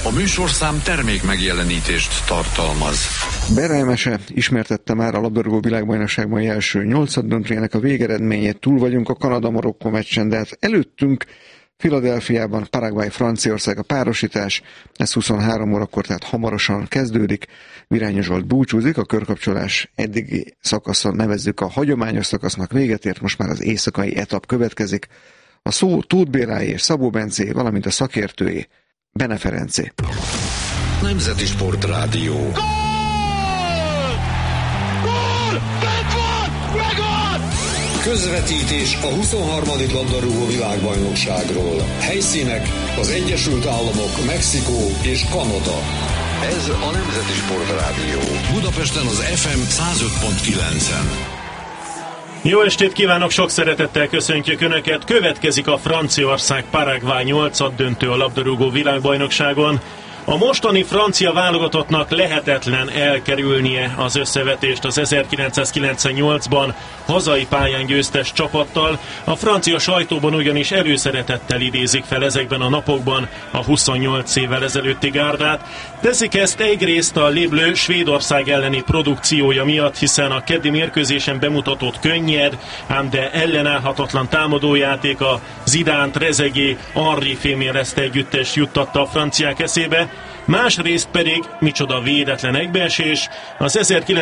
A műsorszám termék megjelenítést tartalmaz. Bere Emese ismertette már a labdarúgó világbajnokságban első 8-döntőjének a végeredményét. Túl vagyunk a Kanada-Marokkó meccsen, de hát előttünk Philadelphiában Paraguay-Franciaország a párosítás. Ez 23 órakor, tehát hamarosan kezdődik. Virányi Zsolt búcsúzik, a körkapcsolás eddigi szakaszon nevezzük a hagyományos szakasznak véget ért, most már az éjszakai etap következik. A szó Tóth Béláé és Szabó Bencé, valamint a szakértőé, Bene Ferencé. Nemzeti Sportrádió. Gól! Gól! Megvan! Megvan! Közvetítés a 23. labdarúgó világbajnokságról. Helyszínek az Egyesült Államok, Mexikó és Kanada. Ez a Nemzeti Sportrádió. Budapesten az FM 105.9-en. Jó estét kívánok, sok szeretettel köszöntjük Önöket. Következik a Franciaország-Paraguay 8-döntő a labdarúgó világbajnokságon. A mostani francia válogatottnak lehetetlen elkerülnie az összevetést az 1998-ban hazai pályán győztes csapattal. A francia sajtóban ugyanis előszeretettel idézik fel ezekben a napokban a 28 évvel ezelőtti gárdát. Teszik ezt egyrészt a Les Bleus Svédország elleni produkciója miatt, hiszen a keddi mérkőzésen bemutatott könnyed, ám de ellenállhatatlan támadójáték a Zidane, Trezeguet, Henry fémérezte együttes juttatta a franciák eszébe. Másrészt pedig, micsoda védetlen egybeesés, az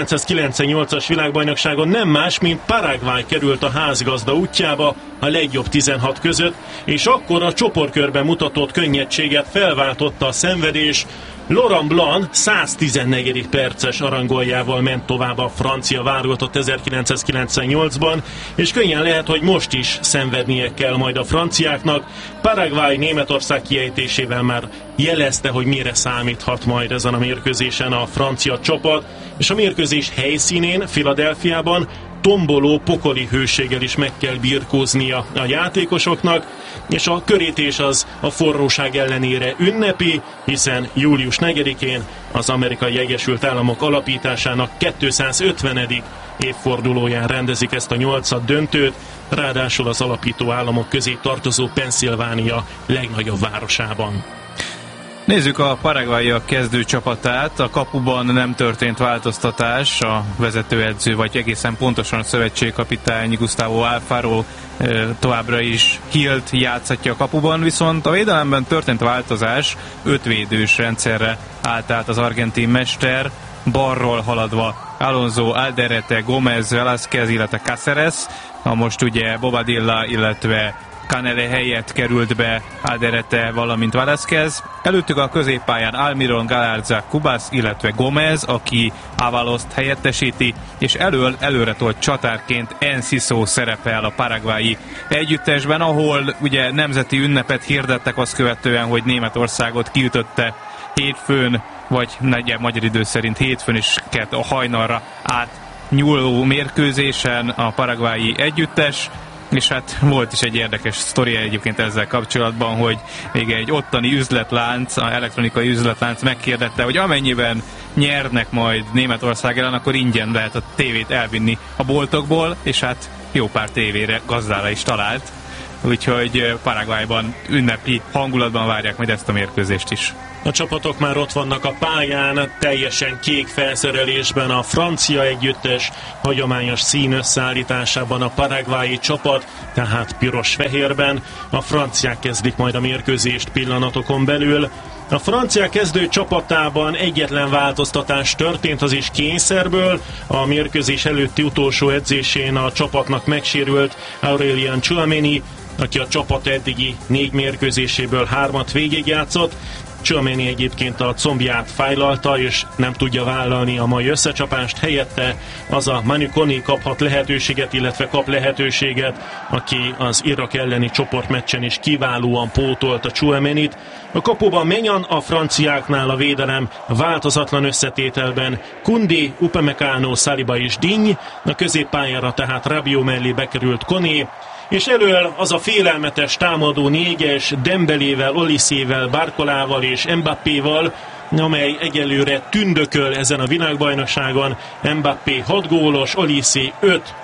1998-as világbajnokságon nem más, mint Paraguay került a házgazda útjába a legjobb 16 között, és akkor a csoportkörben mutatott könnyedséget felváltotta a szenvedés. Laurent Blanc 114. perces arangoljával ment tovább a francia válogatott 1998-ban, és könnyen lehet, hogy most is szenvednie kell majd a franciáknak. Paraguay Németország kiejtésével már jelezte, hogy mire számíthat majd ezen a mérkőzésen a francia csapat, és a mérkőzés helyszínén, Philadelphiában tomboló pokoli hőséggel is meg kell birkóznia a játékosoknak, és a körítés az a forróság ellenére ünnepi, hiszen július 4-én az Amerikai Egyesült Államok alapításának 250. évfordulóján rendezik ezt a 8-döntőt, ráadásul az alapító államok közé tartozó Pennsylvania legnagyobb városában. Nézzük a paraguayiak kezdő csapatát. A kapuban nem történt változtatás. A vezetőedző, vagy egészen pontosan a szövetségkapitány Gustavo Alfaro továbbra is Hilt játszhatja a kapuban, viszont a védelemben történt változás. 5 védős rendszerre állt át az argentin mester, balról haladva Alonso, Alderete, Gómez, Velázquez, illetve Cáceres. Most ugye Bobadilla, illetve Canele helyett került be Alderete, valamint Velázquez. Előttük a középpályán Almiron, Galarza, Cubas, illetve Gómez, aki Ávaloszt helyettesíti, és előre tolt csatárként Enciso szerepel a paraguayi együttesben, ahol ugye nemzeti ünnepet hirdettek azt követően, hogy Németországot kiütötte hétfőn, vagy magyar idő szerint hétfőn is a hajnalra átnyúló mérkőzésen a paraguayi együttes. És hát volt is egy érdekes sztoria egyébként ezzel kapcsolatban, hogy még egy ottani üzletlánc, az elektronikai üzletlánc megkérdette, hogy amennyiben nyernek majd Németország ellen, akkor ingyen lehet a tévét elvinni a boltokból, és hát jó pár tévére gazdára is talált. Úgyhogy Paraguayban ünnepi hangulatban várják majd ezt a mérkőzést is. A csapatok már ott vannak a pályán, teljesen kék felszerelésben a francia együttes, hagyományos szín összeállításában a paraguayi csapat, tehát piros-fehérben. A franciák kezdik majd a mérkőzést pillanatokon belül. A francia kezdő csapatában egyetlen változtatás történt, az is kényszerből. A mérkőzés előtti utolsó edzésén a csapatnak megsérült Aurélien Tchouaméni, aki a csapat eddigi 4 mérkőzéséből 3-at végigjátszott. Tchouaméni egyébként a combját fájlalta, és nem tudja vállalni a mai összecsapást. Helyette az a Manu Kone kaphat lehetőséget, illetve kap lehetőséget, aki az Irak elleni csoportmeccsen is kiválóan pótolta Tchouaménit. A kapuban Maignan, a franciáknál a védelem változatlan összetételben Koundé, Upamecano, Saliba és Digne, a középpályára tehát Rabiot mellé bekerült Kone, és elől az a félelmetes támadó négyes Dembelével, Oliszével, Barkolával és Mbappéval, amely egyelőre tündököl ezen a világbajnokságon. Mbappé 6 gólos, Olise 5,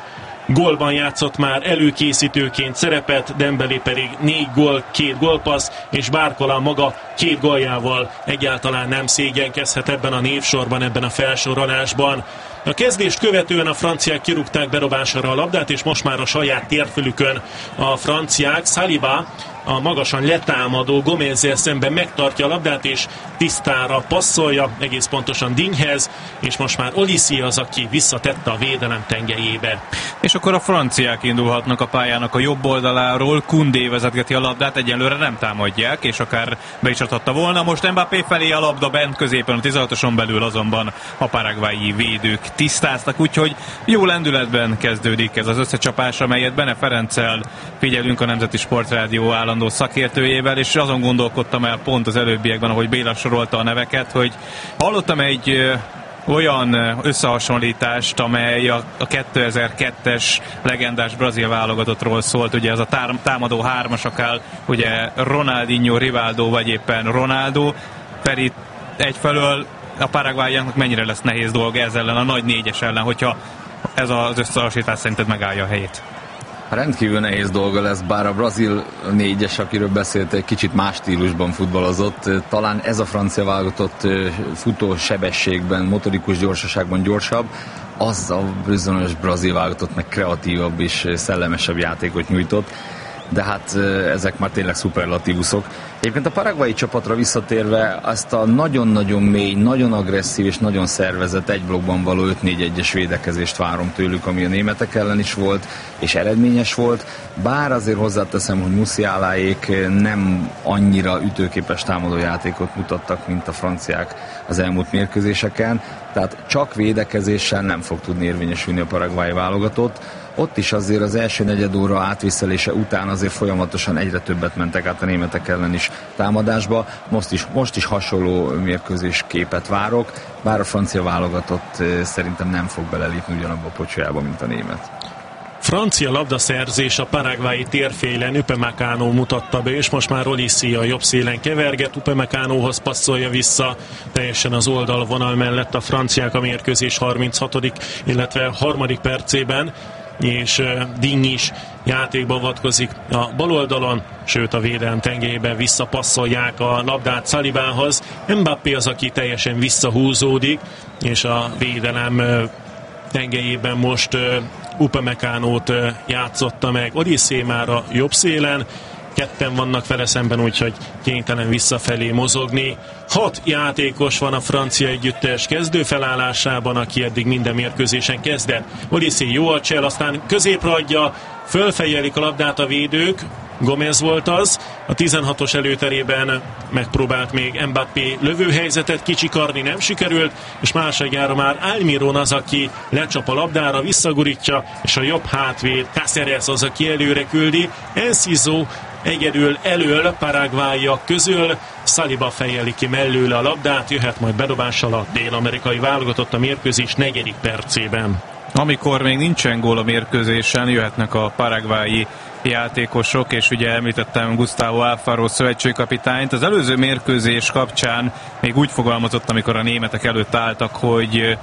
gólban játszott már előkészítőként szerepet, Dembélé pedig 4 gól, 2 gólpassz, és Barcola maga 2 góljával egyáltalán nem szégyenkezhet ebben a névsorban, ebben a felsorolásban. A kezdést követően a franciák kirúgták berobásra a labdát, és most már a saját térfölükön a franciák. Saliba a magasan letámadó Gomezzel szemben megtartja a labdát, és tisztára passzolja, egész pontosan Dignehez, és most már Olysée az, aki visszatette a védelem tengelyébe. És akkor a franciák indulhatnak a pályának a jobb oldaláról, Koundé vezetgeti a labdát, egyelőre nem támadják, és akár be is adhatta volna. Most Mbappé felé a labda bent középen, a 16-oson belül azonban a paraguayi védők tisztáztak, úgyhogy jó lendületben kezdődik ez az összecsapás, amelyet Bene Ferenccel figyelünk, a Nemzeti Sportrádió állandó szakértőjével, és azon gondolkodtam el pont az előbbiekben, ahogy Béla sorolta a neveket, hogy hallottam egy olyan összehasonlítást, amely a 2002-es legendás brazil válogatottról szólt, ugye ez a támadó hármasakál, ugye Ronaldinho, Rivaldo vagy éppen Ronaldo. Feri, egyfelől a paraguayáknak mennyire lesz nehéz dolga ez ellen, a nagy négyes ellen, hogyha ez az összehasonlítás szerinted megállja a helyét? Rendkívül nehéz dolga lesz, bár a brazil négyes, akiről beszélt, egy kicsit más stílusban futballozott. Talán ez a francia válogatott futó sebességben, motorikus gyorsaságban gyorsabb, az a bizonyos brazil válogatott meg kreatívabb és szellemesebb játékot nyújtott, de hát ezek már tényleg szuperlatívuszok. Egyébként a paraguayi csapatra visszatérve azt a nagyon-nagyon mély, nagyon agresszív és nagyon szervezett egy blokkban való 5-4-1-es védekezést várom tőlük, ami a németek ellen is volt, és eredményes volt. Bár azért hozzáteszem, hogy Musialáék nem annyira ütőképes támadójátékot mutattak, mint a franciák az elmúlt mérkőzéseken, tehát csak védekezéssel nem fog tudni érvényesülni a paraguayi válogatott. Ott is azért az első negyed óra átviszelése után azért folyamatosan egyre többet mentek át a németek ellen is támadásba. Most is hasonló mérkőzés képet várok, bár a francia válogatott szerintem nem fog belelépni ugyanabba a pocsolyába, mint a német. Francia labdaszerzés a paraguayi térfélen, Upamecano mutatta be, és most már Olysée a jobb szélen keverget, Upamecanohoz passzolja vissza teljesen az oldalvonal mellett a franciák a mérkőzés 36. illetve 3. percében, és Digne is játékba avatkozik a bal oldalon, sőt a védelem tengelyében visszapasszolják a labdát Salibához. Mbappé az, aki teljesen visszahúzódik, és a védelem tengelyében most Upamecanót játszotta meg. Olysée már a jobb szélen, ketten vannak vele szemben, úgyhogy kénytelen visszafelé mozogni. 6 játékos van a francia együttes kezdőfelállásában, aki eddig minden mérkőzésen kezdett. Olysée jó a csel, aztán középre adja, fölfejelik a labdát a védők, Gomez volt az, a 16-os előterében megpróbált még Mbappé lövőhelyzetet kicsikarni, nem sikerült, és másodjára már Almiron az, aki lecsap a labdára, visszagurítja, és a jobb hátvéd Cáceres az, aki előre küldi. Enciso egyedül elől paraguayiak közül, Saliba fejeli ki mellőle a labdát, jöhet majd bedobással a dél-amerikai válogatott a mérkőzés 4. percében. Amikor még nincsen gól a mérkőzésen, jöhetnek a paraguayi játékosok, és ugye említettem Gustavo Alfaro szövetségkapitányt. Az előző mérkőzés kapcsán még úgy fogalmazott, amikor a németek előtt álltak, hogy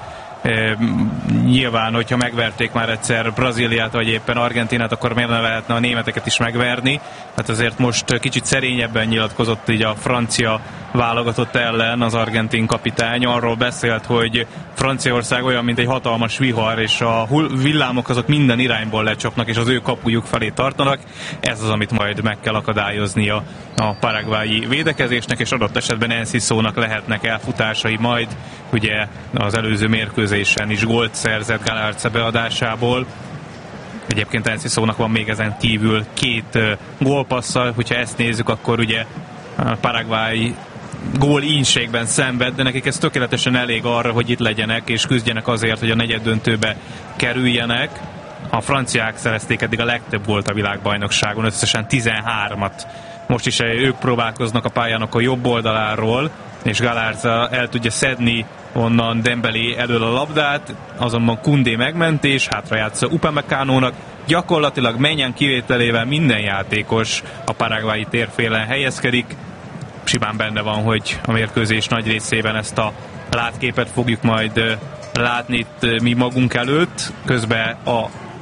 nyilván, hogyha megverték már egyszer Brazíliát, vagy éppen Argentinát, akkor miért ne lehetne a németeket is megverni. Hát azért most kicsit szerényebben nyilatkozott így a francia válogatott ellen az argentin kapitány. Arról beszélt, hogy Franciaország olyan, mint egy hatalmas vihar, és a villámok azok minden irányból lecsapnak, és az ő kapujuk felé tartanak. Ez az, amit majd meg kell akadályoznia a paraguayi védekezésnek, és adott esetben Encicónak lehetnek elfutásai majd. Ugye az előző mérkőzésen is gólt szerzett Galarza beadásából. Egyébként Encicónak van még ezen kívül 2 gólpasszal, hogyha ezt nézzük, akkor ugye Paraguay gól ínségben szenved, de nekik ez tökéletesen elég arra, hogy itt legyenek és küzdjenek azért, hogy a negyeddöntőbe kerüljenek. A franciák szerezték eddig a legtöbb gólt a világbajnokságon, összesen 13-at. Most is ők próbálkoznak a pályának a jobb oldaláról, és Galarza el tudja szedni onnan Dembélé elől a labdát, azonban Koundé megmentés, hátra játsza Upamecanónak. Gyakorlatilag Maignan kivételével minden játékos a paraguayi térfélen helyezkedik. Simán benne van, hogy a mérkőzés nagy részében ezt a látképet fogjuk majd látni itt mi magunk előtt. Közben a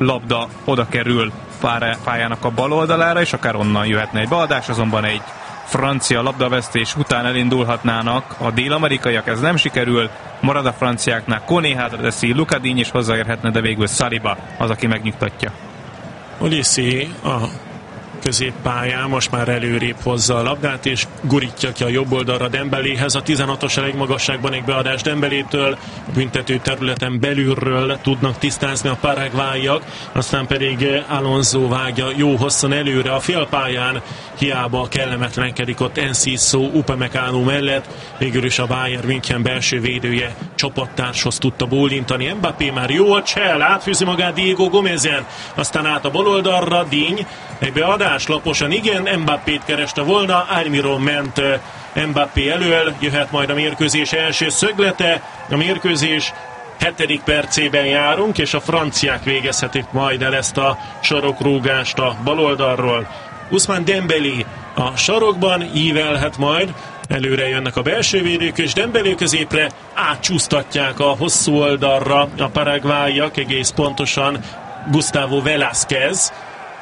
labda oda kerül pályának a bal oldalára, és akár onnan jöhetne egy beadás, azonban egy francia labdavesztés után elindulhatnának a dél-amerikaiak, ez nem sikerül, marad a franciáknál, Koné hátra teszi, Luca Digne is hozzáérhetne, de végül Saliba az, aki megnyugtatja. Olise a középpályán most már előrébb hozza a labdát, és gurítja ki a jobb oldalra Dembeléhez. A 16-os a legmagasságban egy beadás Dembelétől, büntető területen belülről tudnak tisztázni a paraguayiak, aztán pedig Alonso vágja jó hosszan előre a félpályán, hiába kellemetlenkedik ott Enciso Upamecano mellett, végül is a Bayern München belső védője csapattárshoz tudta bólintani. Mbappé már jól csel, átfűzi magát Diego Gomezen, aztán át a bal oldalra, Digne, egy beadás laposan, igen, Mbappét kereste volna, Almiron ment Mbappé elől, jöhet majd a mérkőzés első szöglete, a mérkőzés 7. percében járunk, és a franciák végezhetik majd el ezt a sarokrúgást a bal oldalról. Ousmane Dembélé a sarokban ívelhet majd, előre jönnek a belső védők, és Dembélé középre átcsúsztatják a hosszú oldalra a paraguayiak, egész pontosan Gustavo Velázquez,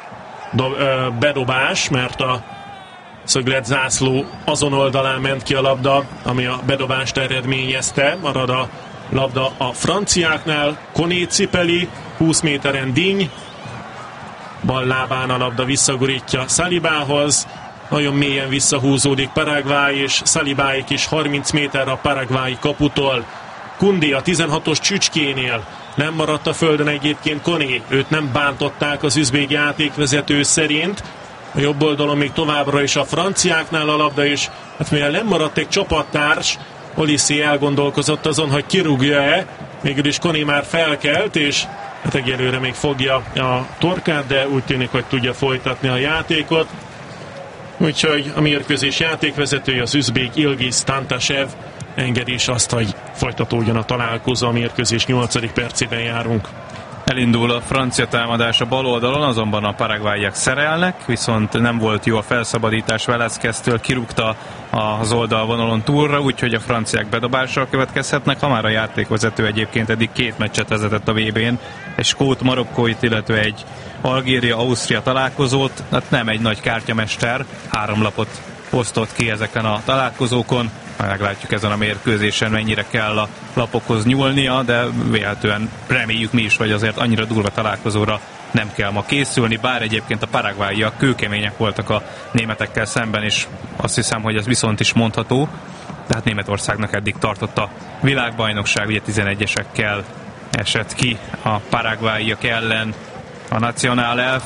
bedobás, mert a szöglet zászló azon oldalán ment ki a labda, ami a bedobást eredményezte. Marad a labda a franciáknál, Koné cipeli, 20 méteren Digne, bal lábán a labda visszagurítja Salibához, nagyon mélyen visszahúzódik Paraguay, és Salibáik is 30 méterre a paraguayi kaputól. Koundé a 16-os csücskénél, nem maradt a földön egyébként Koné, őt nem bántották az üzbég játékvezető szerint. A jobb oldalon még továbbra is a franciáknál a labda, és hát mivel nem maradt egy csapattárs, Olise elgondolkozott azon, hogy kirúgja-e, végül is Koné már felkelt, és hát egyelőre még fogja a torkát, de úgy tűnik, hogy tudja folytatni a játékot. Úgyhogy a mérkőzés játékvezetője, az üzbég Ilgiz Tantashev engedi is azt, hogy folytatódjon a találkozó, a mérkőzés 8. percében járunk. Elindul a francia támadás a bal oldalon, azonban a paraguayiak szerelnek, viszont nem volt jó a felszabadítás Velázqueztől, kirúgta az oldalvonalon túlra, úgyhogy a franciák bedobással következhetnek, ha már a játékvezető egyébként eddig 2 meccset vezetett a VB-n, egy skót-marokkóit, illetve egy Algéria-Ausztria találkozót, hát nem egy nagy kártyamester, 3 lapot osztott ki ezeken a találkozókon. Meglátjuk ezen a mérkőzésen, mennyire kell a lapokhoz nyúlnia, de véletlenül reméljük mi is, hogy azért annyira durva találkozóra nem kell ma készülni, bár egyébként a paraguayiak kőkemények voltak a németekkel szemben, és azt hiszem, hogy ez viszont is mondható, de hát Németországnak eddig tartott a világbajnokság, ugye 11-esekkel esett ki a paraguayiak ellen a Nacional Elf.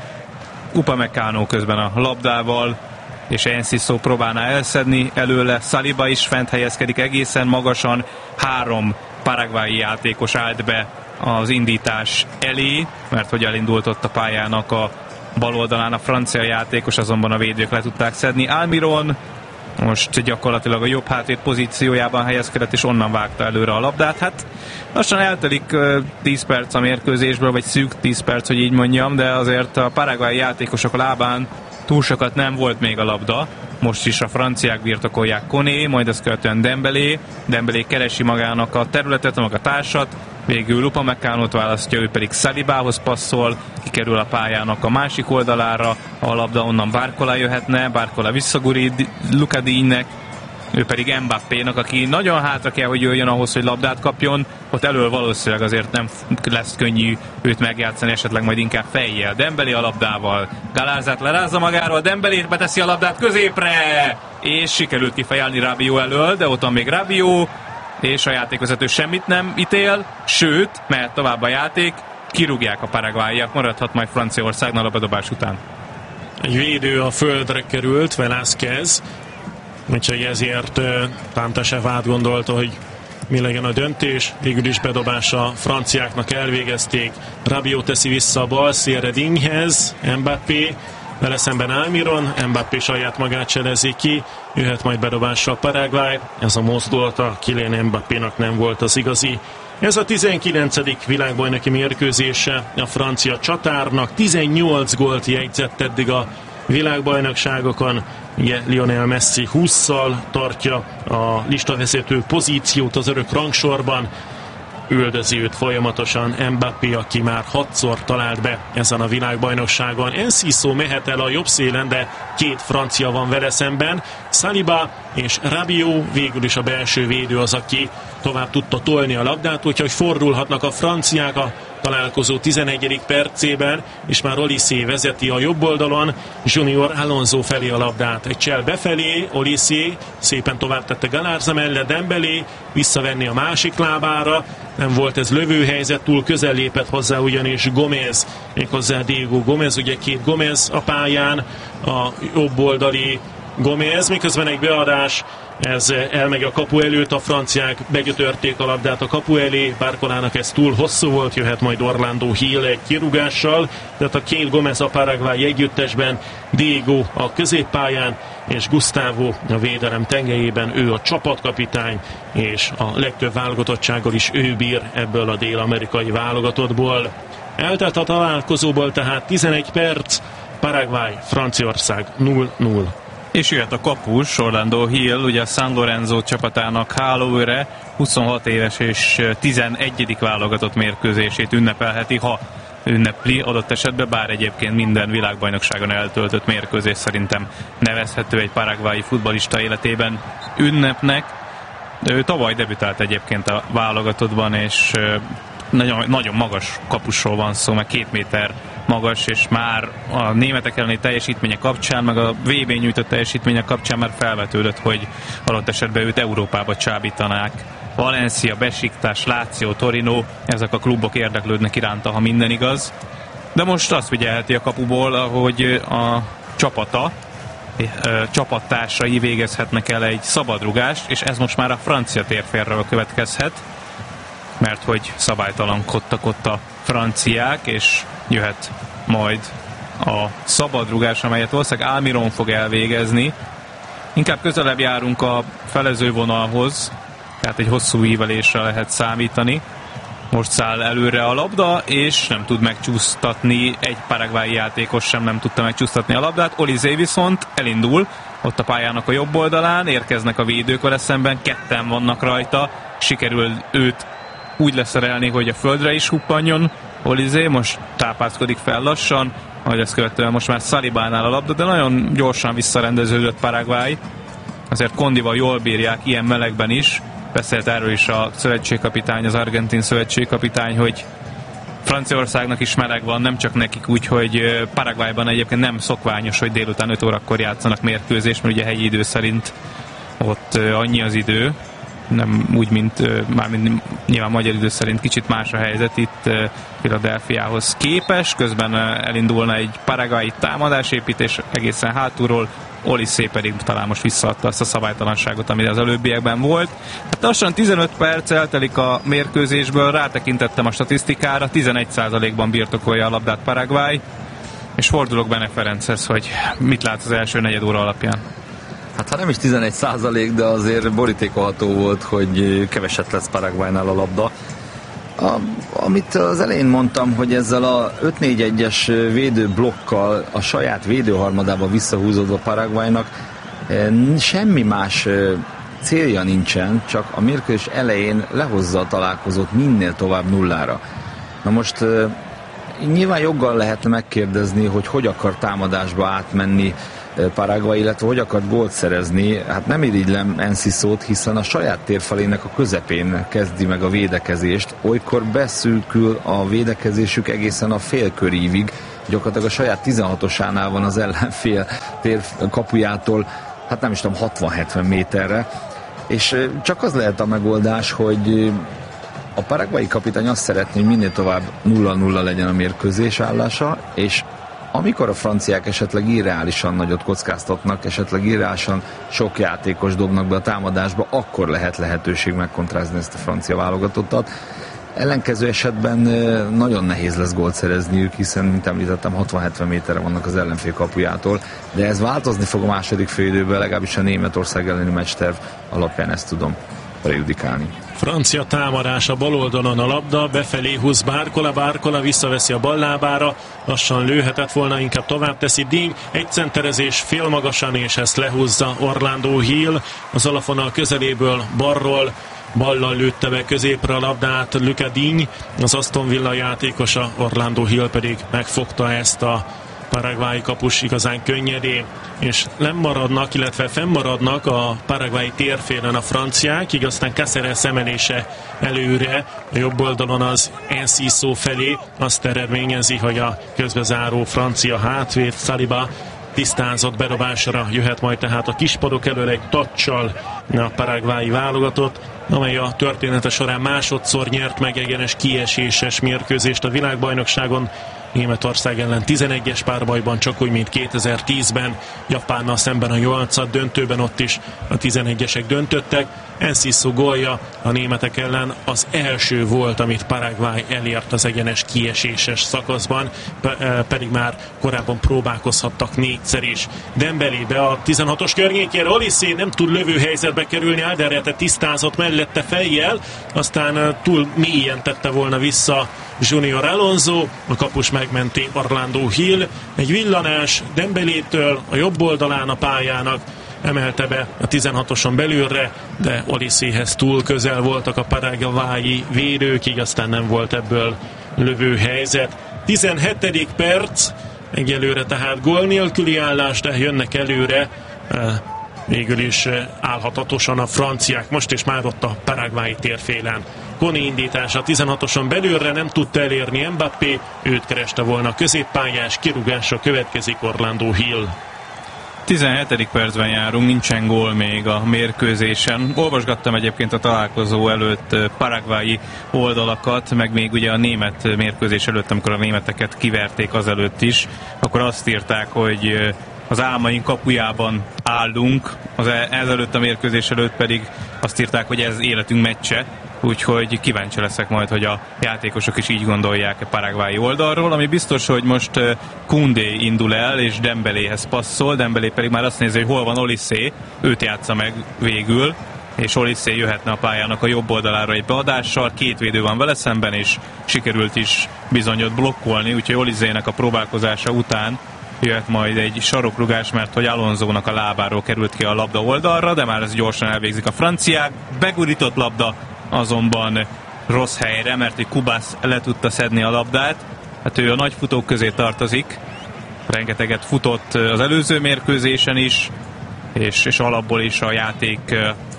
Upamecano közben a labdával, és Enciso próbálná elszedni előle, Saliba is fent helyezkedik egészen magasan, 3 paraguayi játékos állt be az indítás elé, mert hogy elindult ott a pályának a bal oldalán a francia játékos, azonban a védők le tudták szedni. Almiron most gyakorlatilag a jobb hátvéd pozíciójában helyezkedett, és onnan vágta előre a labdát. Hát lassan eltelik 10 perc a mérkőzésből, vagy szűk 10 perc, hogy így mondjam, de azért a paraguayi játékosok lábán túl sokat nem volt még a labda. Most is a franciák birtokolják Koné, majd ezt követően Dembélé keresi magának a területet, maga a társat, végül Upamecanót választja, ő pedig Salibához passzol, kikerül a pályának a másik oldalára, a labda onnan Barcola jöhetne, Barcola visszagurít Luca Digne-nek, ő pedig Mbappénak, aki nagyon hátra kell, hogy jöjjön ahhoz, hogy labdát kapjon, ott elől valószínűleg azért nem lesz könnyű őt megjátszani, esetleg majd inkább fejjel. Dembélé a labdával, Galázát lerázza magáról, Dembélé beteszi a labdát középre, és sikerült kifejelni Rabiot elől, de ott van még Rabiot, és a játékvezető semmit nem ítél, sőt, mehet tovább a játék, kirúgják a paraguayiak, maradhat majd Franciaországnál a bedobás után. Egy védő a földre került, Velázquez, úgyhogy ezért Tantashev átgondolta, hogy mi legyen a döntés. Végül is bedobás a franciáknak elvégezték. Rabiot teszi vissza a bal szélre Dignehez, Mbappé, vele szemben Almiron, Mbappé saját magát cselezi ki, jöhet majd bedobással Paraguay. Ez a mozdulata Kylian Mbappénak nem volt az igazi. Ez a 19. világbajnoki mérkőzése a francia csatárnak, 18 gólt jegyzett eddig a világbajnokságokon. Ugye Lionel Messi 20-szal tartja a listavezető pozíciót az örök rangsorban. üldözi őt folyamatosan Mbappé, aki már 6-szor talált be ezen a világbajnokságon. Enciso mehet el a jobb szélen, de 2 francia van vele szemben. Saliba és Rabiot, végül is a belső védő az, aki tovább tudta tolni a labdát, úgyhogy fordulhatnak a franciák a találkozó 11. percében, és már Olysée vezeti a jobb oldalon, Junior Alonso felé a labdát. Egy csel befelé, Olysée szépen tovább tette Galarza mellett, Dembélé visszavenni a másik lábára, nem volt ez lövőhelyzet, túl közel lépett hozzá ugyanis Gomez, méghozzá Diego Gomez, ugye 2 Gomez a pályán, a jobb oldali Gomez, miközben egy beadás, ez elmegy a kapu előtt, a franciák begyötörték a labdát a kapu elé, Barcolának ez túl hosszú volt, jöhet majd Orlando Hill egy kirúgással, tehát a 2 Gomez a Paraguay együttesben, Diego a középpályán, és Gustavo a védelem tengelyében, ő a csapatkapitány, és a legtöbb válogatottsággal is ő bír ebből a dél-amerikai válogatottból. Eltelt a találkozóból tehát 11 perc, Paraguay, Franciaország 0-0. És jöhet a kapus, Orlando Hill, ugye a San Lorenzo csapatának hálóőre, 26 éves és 11. válogatott mérkőzését ünnepelheti, ha ünnepli adott esetben, bár egyébként minden világbajnokságon eltöltött mérkőzés szerintem nevezhető egy paraguayi futballista életében ünnepnek. Ő tavaly debütált egyébként a válogatottban, és nagyon magas kapusról van szó, meg 2 méter magas, és már a németek elleni teljesítménye kapcsán, meg a VB nyújtott teljesítménye kapcsán már felvetődött, hogy adott esetben őt Európába csábítanák. Valencia, Besiktas, Lazio, Torino, ezek a klubok érdeklődnek iránta, ha minden igaz. De most azt figyelheti a kapuból, hogy a csapattársai végezhetnek el egy szabadrugást, és ez most már a francia térfélről következhet, mert hogy szabálytalankodtak ott a franciák, és jöhet majd a szabadrugás, amelyet valószínűleg Almiron fog elvégezni. Inkább közelebb járunk a felezővonalhoz, tehát egy hosszú ívelésre lehet számítani. Most száll előre a labda, és nem tud megcsúsztatni, egy paraguayi játékos sem nem tudta megcsúsztatni a labdát. Olysée viszont elindul, ott a pályának a jobb oldalán, érkeznek a védők vele szemben, 2 vannak rajta, sikerül őt úgy leszerelni, hogy a földre is huppanjon. Olysée most tápászkodik fel lassan, ahogy ezt követően most már Salibánál a labda, de nagyon gyorsan visszarendeződött Paraguay. Azért Kondival jól bírják ilyen melegben is. Beszélt erről is a szövetségkapitány, az argentin szövetségkapitány, hogy Franciaországnak is meleg van, nem csak nekik, úgyhogy Paraguayban egyébként nem szokványos, hogy délután 5 órakor játszanak mérkőzést, mert ugye helyi idő szerint ott annyi az idő, nem úgy, mint nyilván magyar idő szerint kicsit más a helyzet itt Philadelphiához képes, közben elindulna egy paraguayi támadásépítés egészen hátulról, Olysée pedig talán most visszaadta azt a szabálytalanságot, ami az előbbiekben volt. Hát lassan 15 perc eltelik a mérkőzésből, rátekintettem a statisztikára, 11%-ban birtokolja a labdát Paraguay, és fordulok Bene Ferenchez, hogy mit lát az első negyed óra alapján. Hát ha nem is 11%, de azért borítékolható volt, hogy keveset lesz Paraguaynál a labda. Amit az elején mondtam, hogy ezzel a 5-4-1-es védőblokkal a saját védőharmadába visszahúzódva Paraguaynak semmi más célja nincsen, csak a mérkőzés elején lehozza a találkozót minél tovább 0-ra. Na most nyilván joggal lehetne megkérdezni, hogy akar támadásba átmenni Paraguay, illetve hogy akart gólt szerezni. Hát nem irigylem Encisót, hiszen a saját térfalének a közepén kezdi meg a védekezést. Olykor beszűkül a védekezésük egészen a félkörívig. Gyakorlatilag a saját 16-osánál van az ellenfél kapujától, hát nem is tudom, 60-70 méterre. És csak az lehet a megoldás, hogy a paraguayi kapitány azt szeretné, hogy minél tovább 0-0 legyen a mérkőzés állása, és amikor a franciák esetleg irreálisan nagyot kockáztatnak, esetleg irreálisan sok játékos dobnak be a támadásba, akkor lehet lehetőség megkontrázni ezt a francia válogatottat. Ellenkező esetben nagyon nehéz lesz gólt szerezniük, hiszen, mint említettem, 60-70 méterre vannak az ellenfél kapujától, de ez változni fog a második félidőben, legalábbis a Németország elleni meccsterv alapján ezt tudom prejudikálni. Francia támadás a bal oldalon, a labda befelé húz Barcola visszaveszi a ballábára, lassan lőhetett volna, inkább tovább teszi Ding, egy centerezés félmagasan, és ezt lehúzza Orlando Hill az alafonal közeléből, balról ballal lőtte be középre a labdát Lucas Digne, az Aston Villa játékosa, Orlando Hill pedig megfogta ezt a paraguayi kapus igazán könnyedén, és lemaradnak, illetve fennmaradnak a paraguayi térfélen a franciák, így aztán Cáceres emelése előre, a jobb oldalon az Enciso felé azt eredményezi, hogy a közbezáró francia hátvéd Saliba tisztázott bedobásra jöhet majd tehát a kispadok elől egy tacsal a paraguayi válogatott, amely a története során másodszor nyert meg egyenes kieséses mérkőzést a világbajnokságon, Németország ellen 11-es párbajban, csak úgy, mint 2010-ben, Japánnal szemben a 8. döntőben, ott is a 11-esek döntöttek. Enciso gólja a németek ellen az első volt, amit Paraguay elért az egyenes kieséses szakaszban, pedig már korábban próbálkozhattak 4-szer is. Dembélé a 16-os környékére, Olise nem tud lövő helyzetbe kerülni, Alderete tisztázott mellette fejjel, aztán túl mélyen tette volna vissza Junior Alonso, a kapus megmenti Orlando Hill, egy villanás Dembelétől a jobb oldalán a pályának, emelte be a 16-oson belülre, de Oliséhez túl közel voltak a paraguayi védők, így aztán nem volt ebből lövő helyzet. 17. perc, egyelőre tehát gól nélküli állás, de jönnek előre, végül is állhatatosan a franciák, most is már ott a paraguayi térfélen. Koni indítása 16-oson belülre, nem tudta elérni Mbappé, őt kereste volna a középpályás, kirúgása következik Orlando Hill. 17. percben járunk, nincsen gól még a mérkőzésen. Olvasgattam egyébként a találkozó előtt paraguayi oldalakat, meg még ugye a német mérkőzés előtt, amikor a németeket kiverték azelőtt is, akkor azt írták, hogy az álmaink kapujában állunk, ezelőtt a mérkőzés előtt pedig azt írták, hogy ez életünk meccse, úgyhogy kíváncsi leszek majd, hogy a játékosok is így gondolják a paraguayi oldalról, ami biztos, hogy most Koundé indul el, és Dembeléhez passzol, Dembélé pedig már azt nézi, hogy hol van Olise, őt játsza meg végül, és Olise jöhetne a pályának a jobb oldalára egy beadással, két védő van vele szemben, és sikerült is bizonyot blokkolni, úgyhogy Olisének a próbálkozása után jöhet majd egy sarokrugás, mert hogy Alonsónak a lábáról került ki a labda oldalra, de már ez gyorsan elvégzik a franciák. Begurított labda azonban rossz helyre, mert hogy Kubász le tudta szedni a labdát. Hát ő a nagy futók közé tartozik, rengeteget futott az előző mérkőzésen is, és alapból is a játék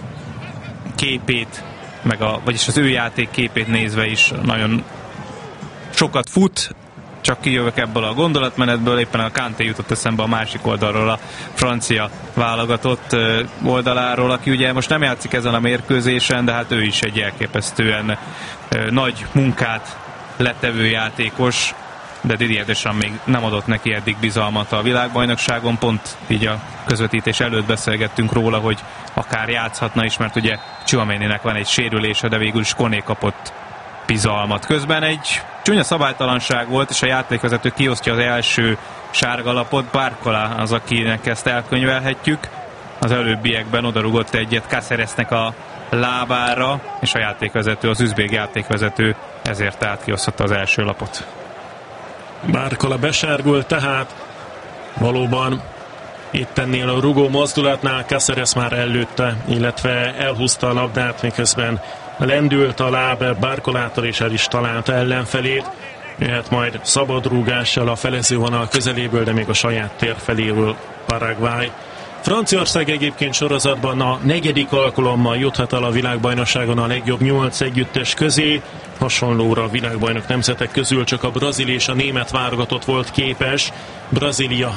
képét, vagyis az ő játék képét nézve is nagyon sokat fut. Csak kijövök ebből a gondolatmenetből, éppen a Kanté jutott eszembe a másik oldalról, a francia válogatott oldaláról, aki ugye most nem játszik ezen a mérkőzésen, de hát ő is egy elképesztően nagy munkát letevő játékos, de Didier Deschamps még nem adott neki eddig bizalmat a világbajnokságon, pont így a közvetítés előtt beszélgettünk róla, hogy akár játszhatna is, mert ugye Tchouaméninek van egy sérülése, de végül is Koné kapott bizalmat. Közben egy csúnya szabálytalanság volt, és a játékvezető kiosztja az első sárgalapot. Barcola az, akinek ezt elkönyvelhetjük. Az előbbiekben odarugott egyet Cáceresnek a lábára, és a játékvezető, az üzbég játékvezető ezért átkiosztotta az első lapot. Barcola besárgult, tehát valóban itt ennél a rugó mozdulatnál Cáceres már előtte, illetve elhúzta a labdát, miközben lendült a láb Barcolától, és el is találta ellenfelét. Jöhet majd szabadrúgással a felezővonal közeléből, de még a saját tér feléről Paraguay. Franciaország egyébként sorozatban a 4. alkalommal juthat el a világbajnokságon a legjobb 8 együttes közé. Hasonlóra a világbajnok nemzetek közül csak a brazil és a német válogatott volt képes. Brazília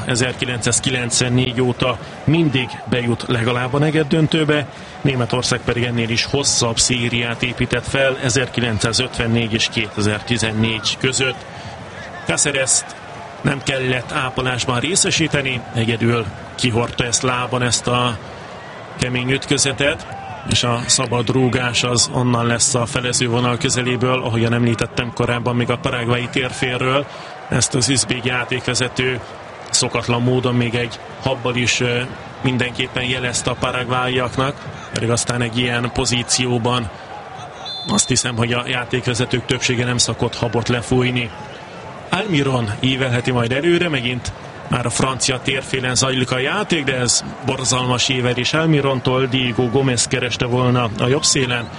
1994 óta mindig bejut legalább a negyeddöntőbe, Németország pedig ennél is hosszabb szériát épített fel 1954 és 2014 között. Cácereszt nem kellett ápolásban részesíteni, egyedül kihordta ezt lábon, ezt a kemény ütközetet, és a szabad rúgás az onnan lesz a felezővonal közeléből, ahogyan említettem korábban még a paraguayi térfélről. Ezt az üzbég játékvezető szokatlan módon még egy habbal is mindenképpen jelezte a paraguayiaknak, pedig aztán egy ilyen pozícióban azt hiszem, hogy a játékvezetők többsége nem szokott habot lefújni. Almiron ívelheti majd előre, megint már a francia térfélen zajlik a játék, de ez borzalmas ívelés Almirontól. Diego Gómez kereste volna a jobb szélen,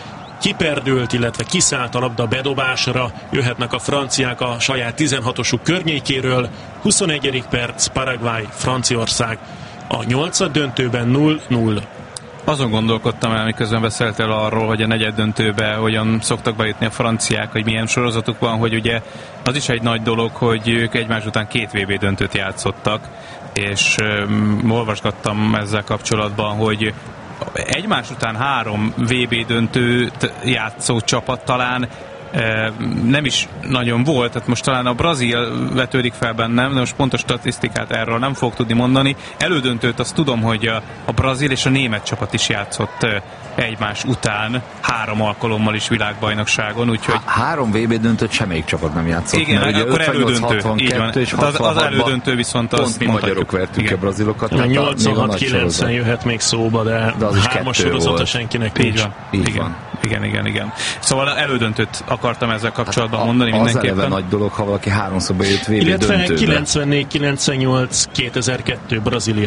kiperdült, illetve kiszállt a labda bedobásra, jöhetnek a franciák a saját 16-osuk környékéről. 21. perc, Paraguay, Franciaország a 8. döntőben 0-0. Azon gondolkodtam el, miközben beszéltél arról, hogy a negyed döntőbe hogyan szoktak bejutni a franciák, hogy milyen sorozatuk van, hogy ugye az is egy nagy dolog, hogy ők egymás után 2 VB döntőt játszottak, és olvasgattam ezzel kapcsolatban, hogy egymás után 3 VB döntőt játszó csapat talán nem is nagyon volt, tehát most talán a brazil vetődik fel bennem, de most pontos statisztikát erről nem fogok tudni mondani. Elődöntőt azt tudom, hogy a brazil és a német csapat is játszott egymás után 3 alkalommal is világbajnokságon, úgyhogy... 3 VB döntőt semmelyik csapat nem játszott. Igen, mert akkor 58, elődöntő. 62 és 66-ban az elődöntő viszont azt pont mi magyarok vertük a brazilokat. A 86-90 jöhet még szóba, de az is 3-as sorozata senkinek nincs. Így van. Igen. Szóval elődöntőt akartam ezzel kapcsolatban mondani mindenképpen. Az eleve nagy dolog, ha valaki 3-szor bejött VB illetve döntőbe. 94, 98, 2002 Brazília.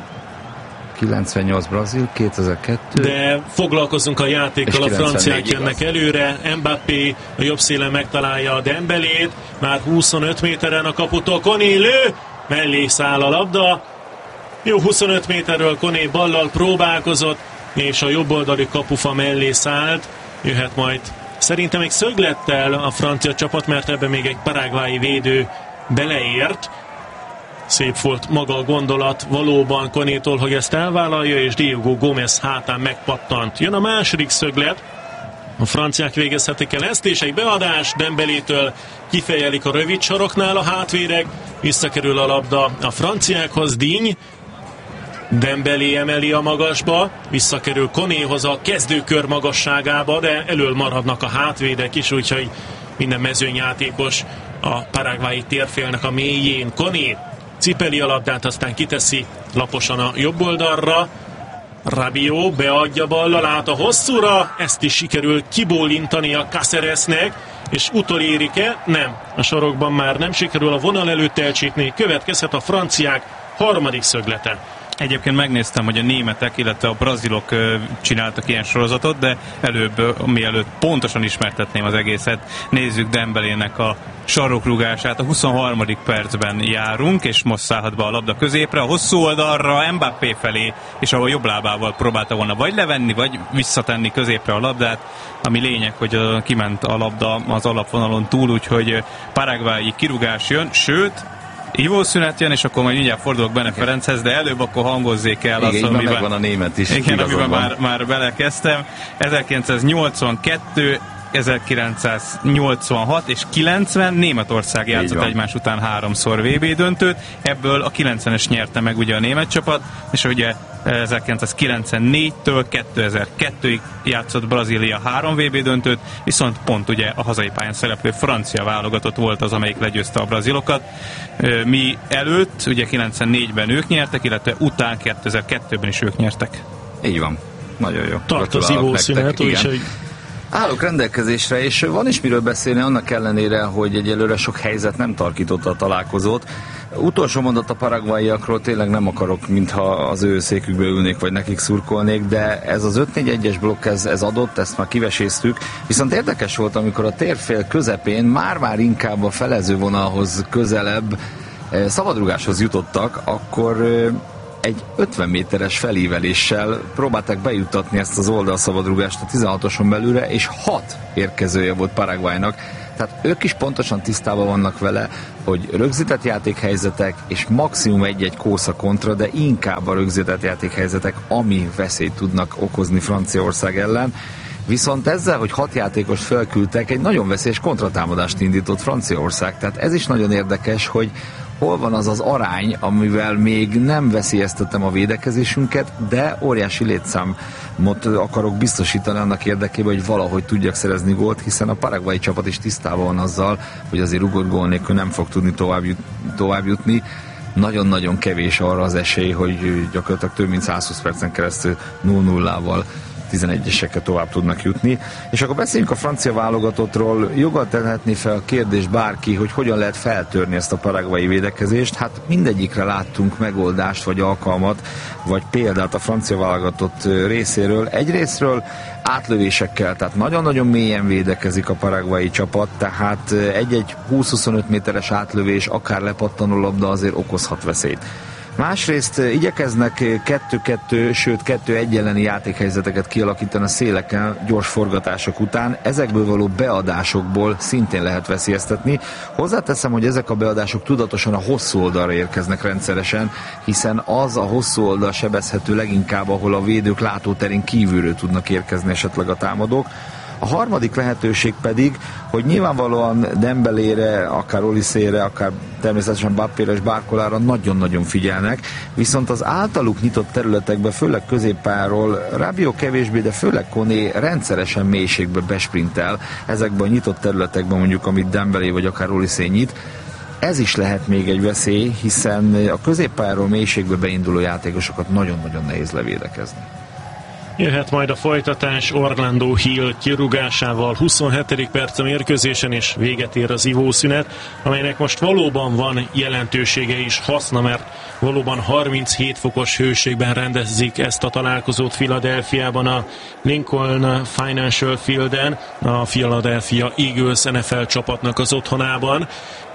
98 Brazil, 2002. De foglalkozunk a játékkal, a franciák jönnek előre, Mbappé a jobb szélen megtalálja a Dembélét, már 25 méteren a kaputól, Koné lő, mellé száll a labda, jó 25 méterről Koné ballal próbálkozott, és a jobboldali kapufa mellé szállt, jöhet majd szerintem egy szöglettel a francia csapat, mert ebben még egy paraguayi védő beleért. Szép volt maga a gondolat valóban Konétól, hogy ezt elvállalja, és Diego Gómez hátán megpattant. Jön a második szöglet, a franciák végezhetik el ezt, és egy beadás Dembelétől kifejelik a rövid saroknál a hátvédek, visszakerül a labda a franciákhoz, Digne, Dembélé emeli a magasba, visszakerül Konéhoz a kezdőkör magasságába, de elől maradnak a hátvédek is, úgyhogy minden mezőnyjátékos a paraguayi térfélnek a mélyén. Koné cipeli a labdát, aztán kiteszi laposan a jobb oldalra. Rabiot beadja ballal át a hosszúra, ezt is sikerül kibólintani a Cáceresnek, és utolérik-e? Nem. A sarokban már nem sikerül a vonal előtt elcsípni, következhet a franciák harmadik szöglete. Egyébként megnéztem, hogy a németek, illetve a brazilok csináltak ilyen sorozatot, de előbb, mielőtt pontosan ismertetném az egészet, nézzük Dembelének a sarokrugását. A 23. percben járunk, és most szállhat be a labda középre, a hosszú oldalra, Mbappé felé, és ahol jobb lábával próbálta volna vagy levenni, vagy visszatenni középre a labdát, ami lényeg, hogy kiment a labda az alapvonalon túl, úgyhogy paraguayi kirúgás jön, sőt, ivószünet jön, és akkor majd mindjárt fordulok Bene Ferenchez, de előbb akkor hangozzék el azt, amiben megvan a német is. Igen, amiben már belekezdtem. 1982, 1986 és 90 Németország játszott egymás után 3-szor VB döntőt, ebből a 90-es nyerte meg ugye a német csapat, és ugye 1994-től 2002-ig játszott Brazília 3 VB döntőt, viszont pont ugye a hazai pályán szereplő francia válogatott volt az, amelyik legyőzte a brazilokat. Mi előtt, ugye 94-ben ők nyertek, illetve után 2002-ben is ők nyertek. Így van. Nagyon jó. Tart az ivószünet, úgyhogy állok rendelkezésre, és van is miről beszélni, annak ellenére, hogy egyelőre sok helyzet nem tarkította a találkozót. Utolsó mondat a paraguayiakról, tényleg nem akarok, mintha az ő székükbe ülnék, vagy nekik szurkolnék, de ez az 5-4-1-es blokk, ez adott, ezt már kiveséztük. Viszont érdekes volt, amikor a térfél közepén már inkább a felezővonalhoz közelebb szabadrugáshoz jutottak, akkor egy 50 méteres felíveléssel próbálták bejuttatni ezt az oldalszabadrugást a 16-oson belülre, és 6 érkezője volt Paraguaynak. Tehát ők is pontosan tisztában vannak vele, hogy rögzített játékhelyzetek, és maximum egy-egy kósza kontra, de inkább a rögzített játékhelyzetek, ami veszélyt tudnak okozni Franciaország ellen. Viszont ezzel, hogy 6 játékost felküldtek, egy nagyon veszélyes kontratámadást indított Franciaország. Tehát ez is nagyon érdekes, hogy hol van az az arány, amivel még nem veszélyeztetem a védekezésünket, de óriási létszámot akarok biztosítani annak érdekében, hogy valahogy tudjak szerezni gólt, hiszen a paraguayi csapat is tisztában van azzal, hogy azért rugott gól nélkül nem fog tudni tovább jutni. Nagyon-nagyon kevés arra az esély, hogy gyakorlatilag több mint 120 percen keresztül 0-0-val 11-esekkel tovább tudnak jutni. És akkor beszéljünk a francia válogatottról. Joggal tehetné fel a kérdést bárki, hogy hogyan lehet feltörni ezt a paraguayi védekezést. Hát mindegyikre láttunk megoldást, vagy alkalmat, vagy példát a francia válogatott részéről. Egyrészről átlövésekkel, tehát nagyon-nagyon mélyen védekezik a paraguayi csapat, tehát egy-egy 20-25 méteres átlövés, akár lepattanó labda azért okozhat veszélyt. Másrészt igyekeznek 2-2, sőt 2-1 elleni játékhelyzeteket kialakítani a széleken gyors forgatások után. Ezekből való beadásokból szintén lehet veszélyeztetni. Hozzáteszem, hogy ezek a beadások tudatosan a hosszú oldalra érkeznek rendszeresen, hiszen az a hosszú oldal sebezhető leginkább, ahol a védők látóterén kívülről tudnak érkezni esetleg a támadók. A harmadik lehetőség pedig, hogy nyilvánvalóan Dembélére, akár Olysére, akár természetesen Mbappére és Barcolára nagyon-nagyon figyelnek, viszont az általuk nyitott területekbe, főleg középpályáról Rabiot kevésbé, de főleg Koné rendszeresen mélységbe besprintel ezekben a nyitott területekben, mondjuk amit Dembélé vagy akár Olysé nyit. Ez is lehet még egy veszély, hiszen a középpályáról mélységbe beinduló játékosokat nagyon-nagyon nehéz levédekezni. Jöhet majd a folytatás Orlando Hill kirúgásával 27. perc a mérkőzésen, és véget ér az ivószünet, amelynek most valóban van jelentősége is, haszna, mert valóban 37 fokos hőségben rendezik ezt a találkozót Philadelphiában a Lincoln Financial Fielden, a Philadelphia Eagles NFL csapatnak az otthonában,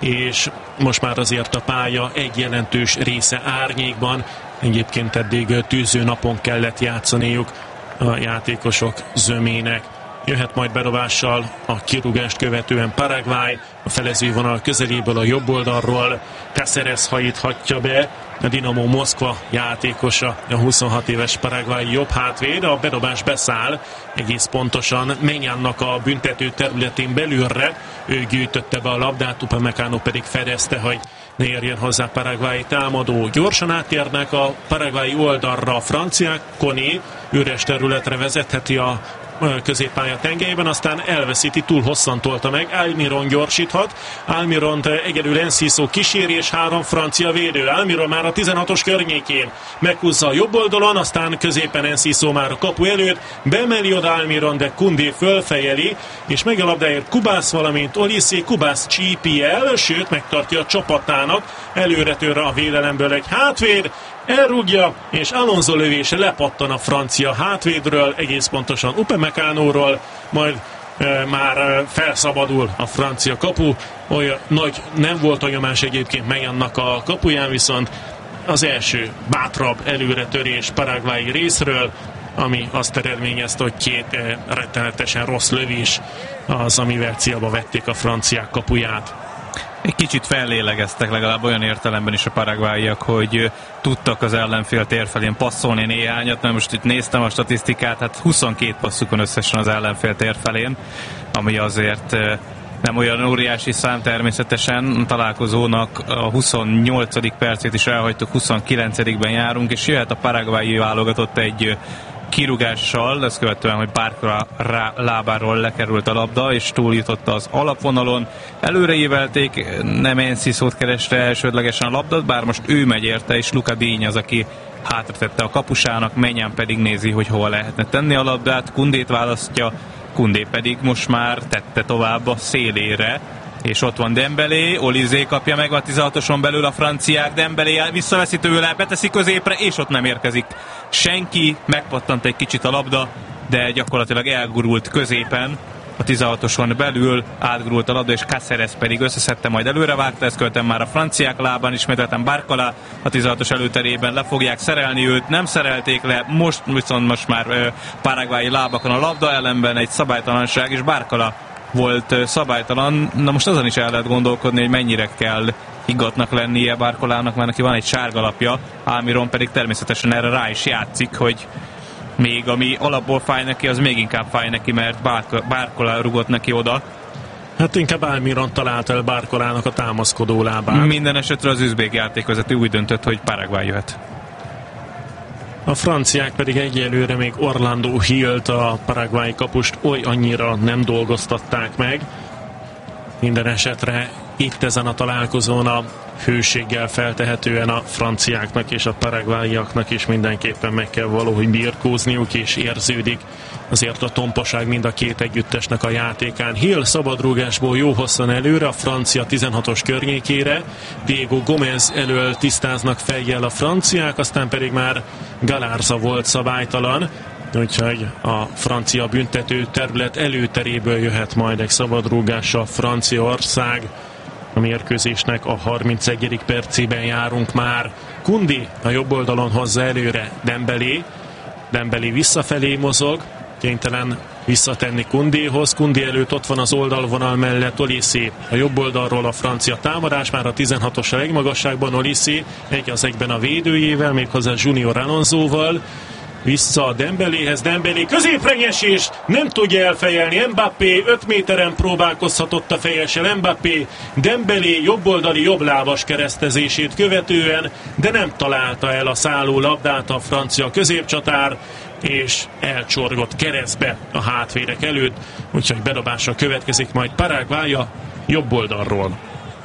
és most már azért a pálya egy jelentős része árnyékban. Egyébként eddig tűző napon kellett játszaniuk a játékosok zömének. Jöhet majd bedobással a kirúgást követően Paraguay, a felezővonal közeléből a jobb oldalról Cáceres hajíthatja be, a Dinamo Moszkva játékosa, a 26 éves paraguayi jobb hátvéd. A bedobás beszáll egész pontosan Menyánnak a büntető területén belülre, ő gyűjtötte be a labdát, Upamecano pedig fedezte, hogy ne érjen hozzá paraguayi támadó. Gyorsan átérnek a paraguayi oldalra a franciák, Koné üres területre vezetheti a középpálya tengelyben, aztán elveszíti, túl hosszan tolta meg, Almiron gyorsíthat, Almiront egyedül Enciso kíséri, és 3 francia védő. Almiron már a 16-os környékén meghúzza a jobb oldalon, aztán középen Enciso már a kapu előtt, beemeli oda Almiron, de Koundé fölfejeli, és meg a labdáért Kubász, valamint Olysé. Kubász csípi el, sőt megtartja a csapatának, előretőre a védelemből egy hátvéd, elrúgja, és Alonso lövése lepattan a francia hátvédről, egész pontosan Upamecánóról, majd már felszabadul a francia kapu. Olyan nagy nem volt a nyomás egyébként Menyánnak a kapuján, viszont az első bátrabb előretörés paraguayi részről, ami azt eredményezte, hogy 2 rettenetesen rossz lövés az, amivel célba vették a franciák kapuját. Egy kicsit fellélegeztek legalább olyan értelemben is a paraguayiak, hogy tudtak az ellenfél térfelén passzolni néhányat, mert most itt néztem a statisztikát, hát 22 passzukon összesen az ellenfél térfelén, ami azért nem olyan óriási szám természetesen. A találkozónak a 28. percét is elhagytuk, 29-ben járunk, és jöhet a paraguayi válogatott egy kirúgással, ezt követően, hogy Barcola lábáról lekerült a labda, és túljutott az alapvonalon. Előreévelték, nem Enciso-t kereste elsődlegesen a labdát, bár most ő megy érte, és Luca Digne az, aki hátratette a kapusának, Menyán pedig nézi, hogy hova lehetne tenni a labdát, Koundét választja, Koundé pedig most már tette tovább a szélére, és ott van Dembélé, Olysé kapja meg a 16-oson belül a franciák, Dembélé visszaveszi tőle, beteszi középre, és ott nem érkezik senki, megpattant egy kicsit a labda, de gyakorlatilag elgurult középen, a 16-oson belül átgurult a labda, és Cáceres pedig összeszedte, majd előrevágta, ezt követően már a franciák lábán, ismételten Barcola a 16-os előterében le fogják szerelni őt, nem szerelték le, most már paraguayi lábakon a labda, ellenben egy szabálytalanság, és Barcola volt szabálytalan. Na most azon is el lehet gondolkodni, hogy mennyire kell higgadtnak lennie Barcolának, mert neki van egy sárgalapja, Almiron pedig természetesen erre rá is játszik, hogy még ami alapból fáj neki, az még inkább fáj neki, mert Barcola rugott neki oda. Hát inkább Almiron találta el Barcolának a támaszkodó lábát. Minden esetre az üzbék játékvezető úgy döntött, hogy Paraguay jöhet. A franciák pedig egyelőre még Orlando Hillt, a paraguayi kapust annyira nem dolgoztatták meg. Minden esetre itt ezen a találkozón a hőséggel feltehetően a franciáknak és a paraguayiaknak is mindenképpen meg kell valahogy birkózniuk, és érződik azért a tompaság mind a két együttesnek a játékán. Hill szabadrúgásból jó hosszan előre, a francia 16-os környékére, Diego Gomez elől tisztáznak fejjel a franciák, aztán pedig már Galarza volt szabálytalan, úgyhogy a francia büntető terület előteréből jöhet majd egy szabadrúgással Franciaország. A mérkőzésnek a 31. percében járunk már. Kundi a jobb oldalon hozza előre Dembélé visszafelé mozog, kénytelen visszatenni Kundéhoz. Kundi előtt ott van az oldalvonal mellett Olysé. A jobb oldalról a francia támadás, már a 16-os a legmagasságban Olysé, egy az egyben a védőjével, méghozzá Junior Alonsoval. Vissza a Dembéléhez, Dembélé középre nyesés, nem tudja elfejelni, Mbappé 5 méteren próbálkozhatott a fejessel, Mbappé Dembélé jobboldali jobblábas keresztezését követően, de nem találta el a szálló labdát a francia középcsatár, és elcsorgott keresztbe a hátvédek előtt, úgyhogy bedobásra következik majd Paraguay a jobb oldalról.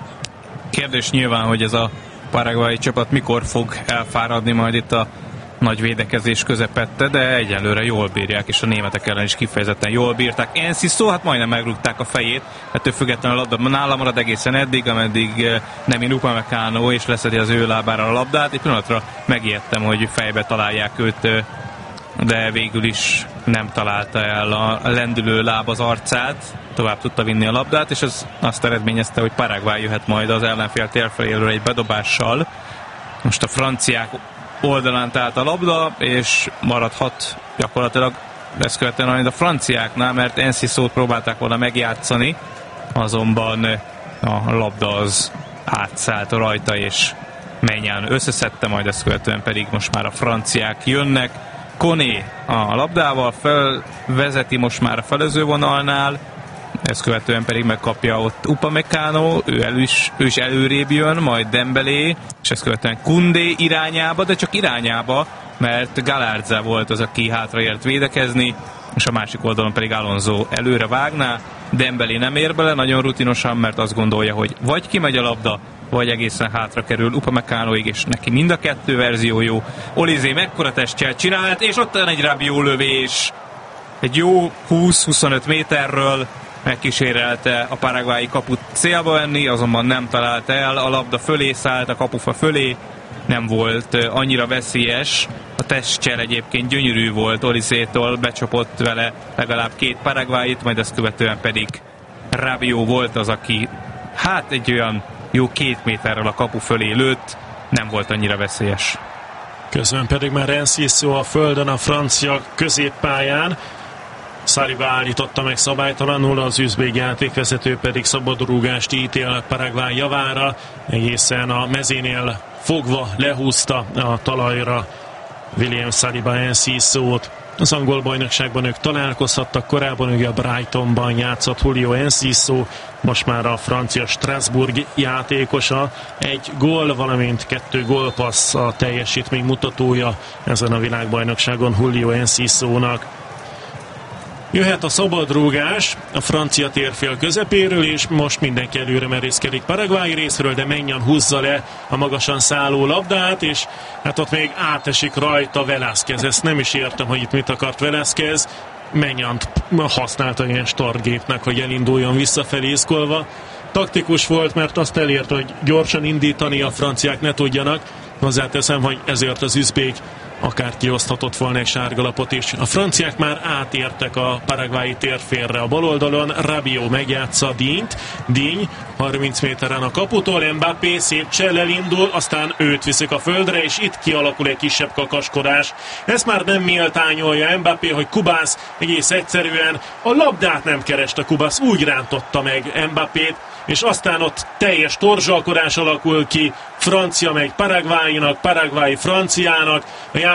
Kérdés nyilván, hogy ez a paraguayi csapat mikor fog elfáradni majd itt a nagy védekezés közepette, de egyelőre jól bírják, és a németek ellen is kifejezetten jól bírták. Enciso, hát majdnem megrúgták a fejét, ettől függetlenül a labda nála marad egészen eddig, ameddig Nemi Upamecano és leszedi az ő lábára a labdát. Egy pillanatra megijedtem, hogy fejbe találják őt, de végül is nem találta el a lendülő láb az arcát, tovább tudta vinni a labdát, és ez azt eredményezte, hogy Paraguay jöhet majd az ellenfél térfeléről egy bedobással. Most a franciák oldalán állt a labda, és maradhat gyakorlatilag ezt követően a franciáknál, mert Enciso-t próbálták volna megjátszani, azonban a labda az átszállt rajta, és Maignan összeszedte, majd ezt követően pedig most már a franciák jönnek. Koné a labdával felvezeti most már a felező vonalnál, ezt követően pedig megkapja ott Upamecano, ő is előrébb jön, majd Dembélé, és ezt követően Koundé irányába, de csak irányába, mert Galarza volt az, aki hátraért védekezni, és a másik oldalon pedig Alonso előre vágná. Dembélé nem ér bele, nagyon rutinosan, mert azt gondolja, hogy vagy kimegy a labda, vagy egészen hátra kerül Upamecanoig, és neki mind a kettő verzió jó. Olysé mekkora testtel csinált, és ott van egy Rabiot lövés. Egy jó 20-25 méterről megkísérelte a paraguayi kaput célba venni, azonban nem találta el, a labda fölé szállt, a kapufa fölé, nem volt annyira veszélyes. A testcsel egyébként gyönyörű volt Olysétól, becsapott vele legalább 2 paraguayit, majd ezt követően pedig Rabiot volt az, aki hát egy olyan jó 2 méterrel a kapu fölé lőtt, nem volt annyira veszélyes. Közben pedig már Enciso a földön a francia középpályán. Saliba állította meg szabálytalanul, az üzbég játékvezető pedig szabadrúgást ítél Paraguay javára, egészen a mezénél fogva lehúzta a talajra William Saliba Encisót. Az angol bajnokságban ők találkozhattak, korábban ugye a Brightonban játszott Julio Enciso, most már a francia Strasbourg játékosa. 1 gól, valamint 2 gólpassz a teljesítmény mutatója ezen a világbajnokságon Julio Encisónak. Jöhet a szabadrúgás a francia térfél közepéről, és most mindenki előre merészkedik Paraguay részről, de Maignan húzza le a magasan szálló labdát, és hát ott még átesik rajta Velázquez. Ezt nem is értem, hogy itt mit akart Velázquez. Maignant használta ilyen startgépnek, hogy elinduljon visszafelé iszkolva. Taktikus volt, mert azt elérte, hogy gyorsan indítani a franciák ne tudjanak. Hozzáteszem, hogy ezért az üzbék akár kioszthatott volna egy sárgalapot is. A franciák már átértek a paraguayi térfélre a bal oldalon, Rabiot megjátsza Díny 30 méteren a kaputól, Mbappé szép csellel indul, aztán őt viszik a földre, és itt kialakul egy kisebb kakaskodás. Ezt már nem méltányolja Mbappé, hogy Kubász egész egyszerűen a labdát nem kereste, Kubász úgy rántotta meg Mbappét, és aztán ott teljes torzsalkodás alakul ki, francia meg Paraguaynak, Paraguay franciának.